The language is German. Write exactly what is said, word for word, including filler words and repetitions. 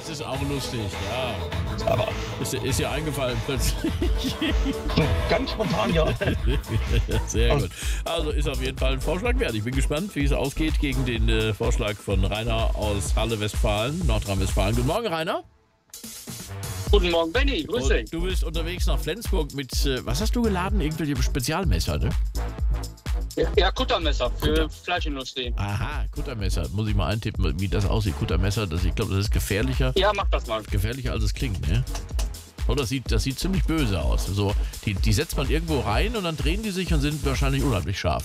das ist auch lustig, ja. Aber Ist, ist ja eingefallen plötzlich. so ganz spontan, ja. Sehr gut. Also ist auf jeden Fall ein Vorschlag wert. Ich bin gespannt, wie es ausgeht gegen den äh, Vorschlag von Rainer aus Halle, Westfalen, Nordrhein-Westfalen. Guten Morgen, Rainer. Guten Morgen, Benny. Grüß dich. Und du bist unterwegs nach Flensburg mit, äh, was hast du geladen? Irgendwelche Spezialmesser, ne? Ja, Kuttermesser für Kutter. Fleischindustrie. Aha, Kuttermesser. Muss ich mal eintippen, wie das aussieht. Kuttermesser, das, ich glaube, das ist gefährlicher. Ja, mach das mal. Gefährlicher als es klingt, ne? Oh, das sieht, das sieht ziemlich böse aus. So, die, die setzt man irgendwo rein und dann drehen die sich und sind wahrscheinlich unheimlich scharf.